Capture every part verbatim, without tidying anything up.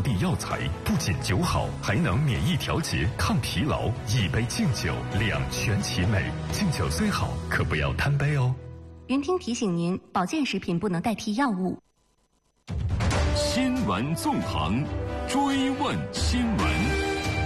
地药材，不仅酒好，还能免疫调节、抗疲劳。一杯敬酒，两全其美。敬酒虽好，可不要贪杯哦。 云听提醒您，保健食品不能代替药物。 新闻纵横，追问新闻。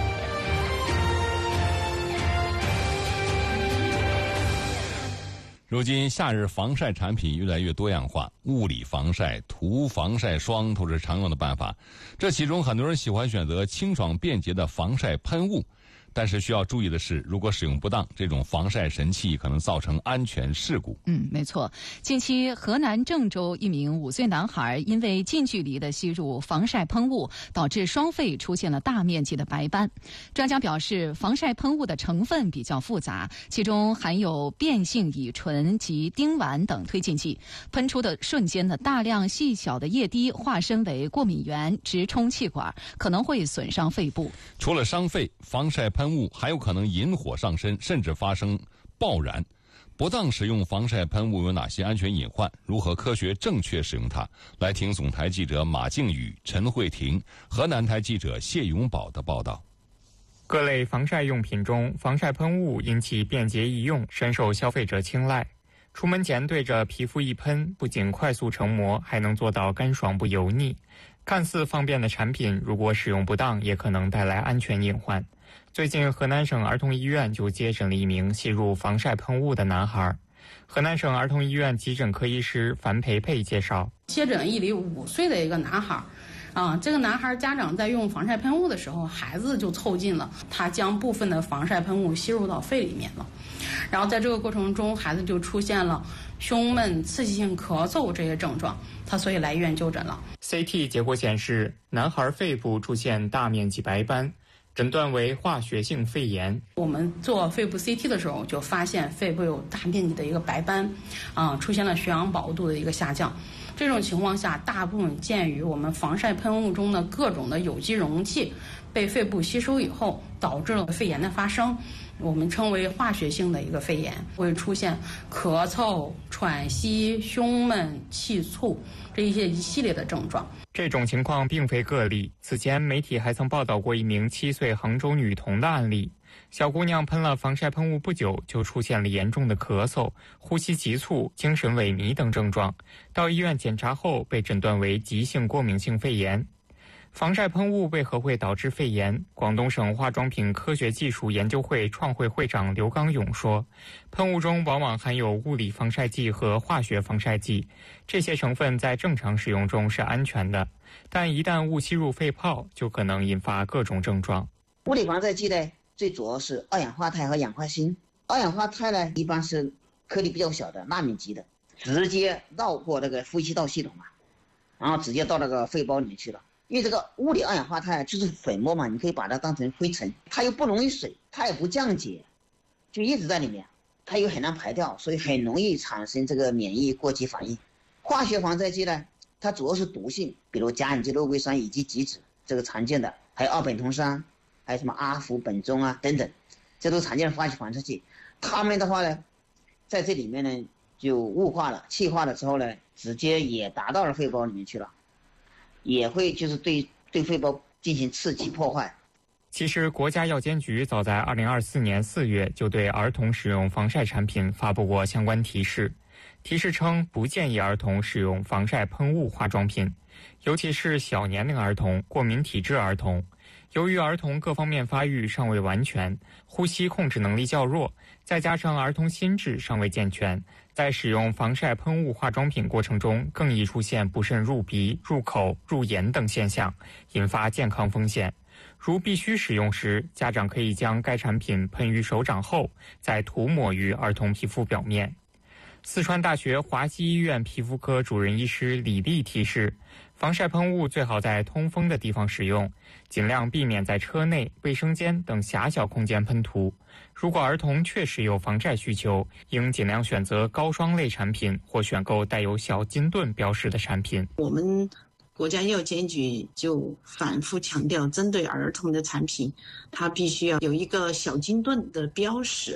如今夏日防晒产品越来越多样化，物理防晒、涂防晒霜都是常用的办法。这其中很多人喜欢选择清爽便捷的防晒喷雾，但是需要注意的是，如果使用不当，这种防晒神器可能造成安全事故。 嗯，没错。近期河南郑州一名五岁男孩因为近距离的吸入防晒喷雾，导致双肺出现了大面积的白斑。专家表示，防晒喷雾的成分比较复杂，其中含有变性乙醇及丁烷等推进剂，喷出的瞬间的大量细小的液滴化身为过敏原，直冲气管，可能会损伤肺部。 除了伤肺，防晒喷雾还有可能引火上身，甚至发生爆燃。不当使用防晒喷雾有哪些安全隐患？如何科学正确使用它？来听总台记者马静宇、陈慧婷、河南台记者谢永宝的报道。 各类防晒用品中，防晒喷雾因其便捷易用，深受消费者青睐。出门前对着皮肤一喷，不仅快速成膜，还能做到干爽不油腻。看似方便的产品，如果使用不当，也可能带来安全隐患。最近，河南省儿童医院就接诊了一名吸入防晒喷雾的男孩。河南省儿童医院急诊科医师樊培培介绍， 接诊一例五岁的一个男孩。啊，这个男孩家长在用防晒喷雾的时候，孩子就凑近了，他将部分的防晒喷雾吸入到肺里面了。然后在这个过程中，孩子就出现了胸闷、刺激性咳嗽这些症状，他所以来医院就诊了。 C T 结果显示，男孩肺部出现大面积白斑，诊断为化学性肺炎。 我们做肺部 C T 的时候，就发现肺部有大面积的一个白斑，啊，出现了血氧饱和度的一个下降。这种情况下，大部分鉴于我们防晒喷雾中的各种的有机溶剂被肺部吸收以后，导致了肺炎的发生，我们称为化学性的一个肺炎，会出现咳嗽、喘息、胸闷、气促这一些一系列的症状。 这种情况并非个例，此前媒体还曾报道过一名七岁杭州女童的案例。小姑娘喷了防晒喷雾不久，就出现了严重的咳嗽、呼吸急促、精神萎靡等症状，到医院检查后被诊断为急性过敏性肺炎。防晒喷雾为何会导致肺炎？广东省化妆品科学技术研究会创会会长刘刚勇说，喷雾中往往含有物理防晒剂和化学防晒剂，这些成分在正常使用中是安全的，但一旦误吸入肺泡，就可能引发各种症状。 物理防晒剂呢，最主要是二氧化钛和氧化锌。二氧化钛呢，一般是颗粒比较小的纳米级的，直接绕过那个呼吸道系统嘛，然后直接到那个肺包里面去了。因为这个物理二氧化钛就是粉末嘛，你可以把它当成灰尘，它又不溶于水，它也不降解，就一直在里面，它又很难排掉，所以很容易产生这个免疫过激反应。化学防晒剂呢，它主要是毒性，比如甲苯基肉桂酸以及己酯，这个常见的，还有二苯酮酸，还有什么阿氟苯中啊等等，这都常见的化学防晒剂。它们的话呢，在这里面呢就雾化了、气化了之后呢，直接也达到了肺包里面去了，也会就是对对肺包进行刺激破坏。 其实国家药监局早在二零二四年四月就对儿童使用防晒产品发布过相关提示，提示称不建议儿童使用防晒喷雾化妆品，尤其是小年龄儿童、过敏体质儿童。由于儿童各方面发育尚未完全，呼吸控制能力较弱，再加上儿童心智尚未健全，在使用防晒喷雾化妆品过程中更易出现不慎入鼻、入口、入眼等现象，引发健康风险。如必须使用时，家长可以将该产品喷于手掌后，再涂抹于儿童皮肤表面。四川大学华西医院皮肤科主任医师李丽提示，防晒喷雾最好在通风的地方使用，尽量避免在车内、卫生间等狭小空间喷涂。如果儿童确实有防晒需求，应尽量选择高霜类产品或选购带有小金盾标识的产品。 我们国家药监局就反复强调，针对儿童的产品，它必须要有一个小金盾的标识。它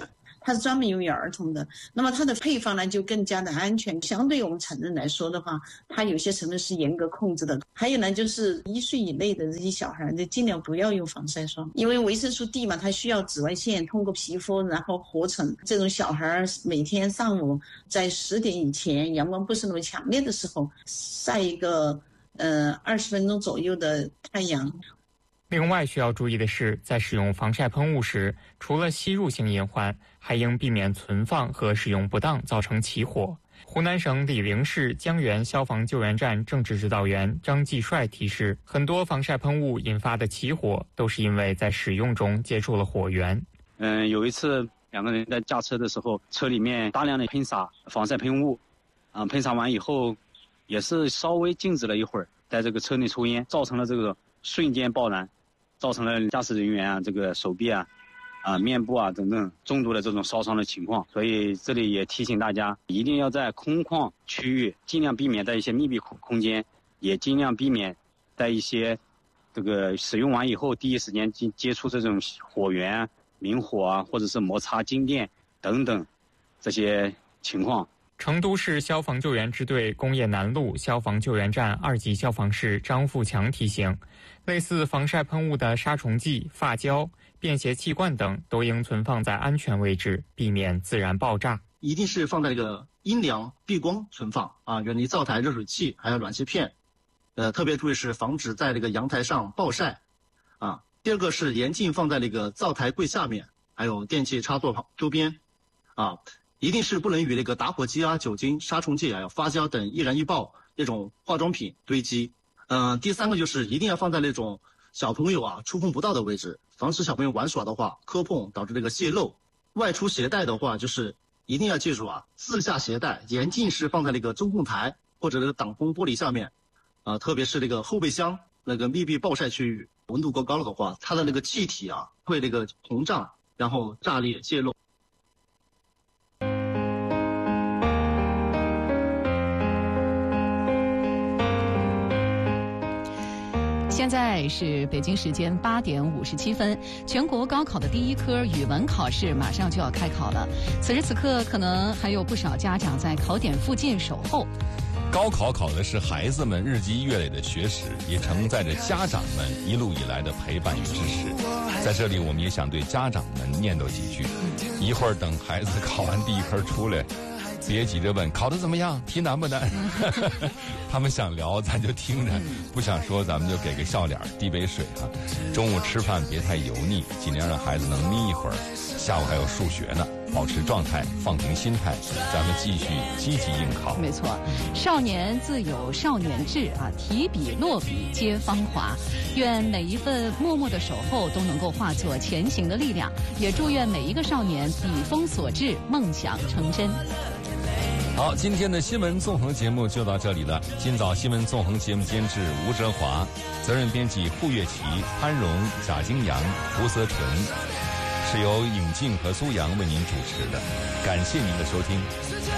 它是专门用于儿童的。那么它的配方呢就更加的安全，相对于我们成人来说的话，它有些成分是严格控制的。还有呢，就是一岁以内的这些小孩就尽量不要用防晒霜，因为维生素 D 嘛，它需要紫外线通过皮肤然后合成。这种小孩每天上午在十点以前阳光不是那么强烈的时候晒一个呃二十分钟左右的太阳。 另外需要注意的是，在使用防晒喷雾时，除了吸入性隐患，还应避免存放和使用不当造成起火。湖南省醴陵市江源消防救援站政治指导员张继帅提示，很多防晒喷雾引发的起火都是因为在使用中接触了火源。 嗯，有一次两个人在驾车的时候，车里面大量的喷洒防晒喷雾，啊、嗯，喷洒完以后，也是稍微静止了一会儿，在这个车内抽烟，造成了这个瞬间爆燃，造成了驾驶人员啊这个手臂啊、啊面部啊等等重度的这种烧伤的情况。所以这里也提醒大家，一定要在空旷区域，尽量避免在一些密闭空空间，也尽量避免在一些这个使用完以后第一时间接接触这种火源、明火啊，或者是摩擦静电等等这些情况。 成都市消防救援支队工业南路消防救援站二级消防士张富强提醒，类似防晒喷雾的杀虫剂、发胶、便携气罐等都应存放在安全位置，避免自然爆炸。 一定是放在这个阴凉避光存放啊，远离灶台、热水器还有暖气片。呃，特别注意是防止在这个阳台上暴晒啊。第二个是严禁放在那个灶台柜下面，还有电器插座旁周边啊。一定是不能与那个打火机啊、酒精、杀虫剂还有发胶等易燃易爆那种化妆品堆积。嗯、呃，第三个就是一定要放在那种小朋友啊触碰不到的位置，防止小朋友玩耍的话磕碰导致这个泄漏。外出携带的话，就是一定要记住啊，自下携带严禁是放在那个中控台或者那个挡风玻璃下面，啊、呃，特别是那个后备箱那个密闭暴晒区域，温度过高了的话，它的那个气体啊会那个膨胀，然后炸裂泄漏。 现在是北京时间八点五十七分，全国高考的第一科语文考试马上就要开考了。此时此刻，可能还有不少家长在考点附近守候。 高考考的是孩子们日积月累的学识，也承载着家长们一路以来的陪伴与支持。在这里，我们也想对家长们念叨几句：一会儿等孩子考完第一科出来，别急着问考得怎么样，题难不难。他们想聊咱就听着，不想说咱们就给个笑脸，递杯水啊。中午吃饭别太油腻，尽量让孩子能眯一会儿。下午还有数学呢，保持状态，放平心态，咱们继续积极应考。 没错，少年自有少年志啊，提笔落笔皆芳华。愿每一份默默的守候都能够化作前行的力量，也祝愿每一个少年笔锋所至，梦想成真。 好，今天的新闻纵横节目就到这里了。今早新闻纵横节目监制吴哲华，责任编辑胡月琪、潘荣、贾金阳、胡泽纯，是由尹静和苏阳为您主持的。感谢您的收听。